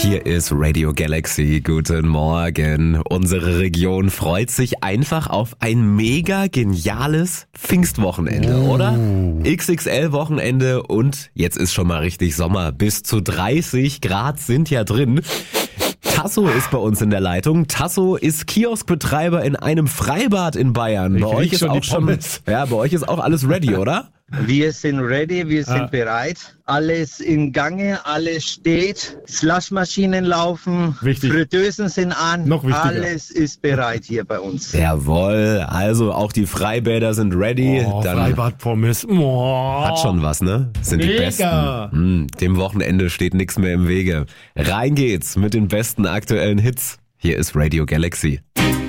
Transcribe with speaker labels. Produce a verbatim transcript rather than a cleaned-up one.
Speaker 1: Hier ist Radio Galaxy. Guten Morgen. Unsere Region freut sich einfach auf ein mega geniales Pfingstwochenende, oh. oder? X X L-Wochenende und jetzt ist schon mal richtig Sommer. Bis zu dreißig Grad sind ja drin. Tasso ist bei uns in der Leitung. Tasso ist Kioskbetreiber in einem Freibad in Bayern. Bei euch ist auch schon, ja, bei euch ist auch alles ready, oder?
Speaker 2: Wir sind ready, wir sind ah. bereit. Alles in Gange, alles steht. Slushmaschinen laufen, Wichtig. Fritteusen sind an.
Speaker 3: Noch wichtiger.
Speaker 2: Alles ist bereit hier bei uns.
Speaker 1: Jawohl, also auch die Freibäder sind ready.
Speaker 3: Oh,
Speaker 1: Dann
Speaker 3: Freibad-Pommes. Oh.
Speaker 1: Hat schon was, ne? Sind Mega. Die besten. Hm, dem Wochenende steht nichts mehr im Wege. Rein geht's mit den besten aktuellen Hits. Hier ist Radio Galaxy.